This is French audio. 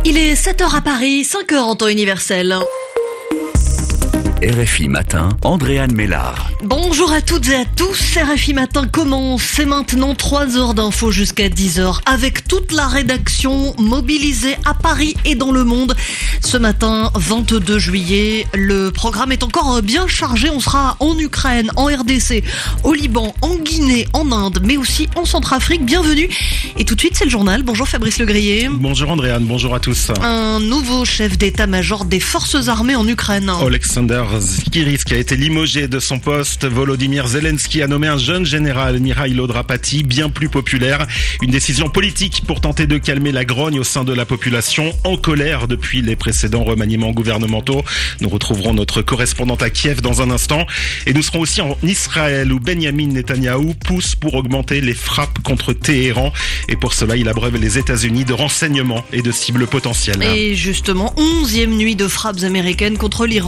Il est 7h à Paris, 5h en temps universel. RFI Matin, Andréane Mélard. Bonjour à toutes et à tous, RFI Matin commence, c'est maintenant 3 heures d'infos jusqu'à 10h avec toute la rédaction mobilisée à Paris et dans le monde. Ce matin, 22 juillet, le programme est encore bien chargé, on sera en Ukraine, en RDC, au Liban, en Guinée, en Inde, mais aussi en Centrafrique, bienvenue. Et tout de suite, c'est le journal, bonjour Fabrice Legrier. Bonjour Andréane, bonjour à tous. Un nouveau chef d'état-major des forces armées en Ukraine. Oleksandr Zyrytski a été limogé de son poste. Volodymyr Zelensky a nommé un jeune général, Mikhailo Drapati, bien plus populaire. Une décision politique pour tenter de calmer la grogne au sein de la population, en colère depuis les précédents remaniements gouvernementaux. Nous retrouverons notre correspondante à Kiev dans un instant. Et nous serons aussi en Israël où Benyamin Netanyahou pousse pour augmenter les frappes contre Téhéran. Et pour cela, il abreuve les États-Unis de renseignements et de cibles potentielles. Et justement, 11e nuit de frappes américaines contre l'Iran.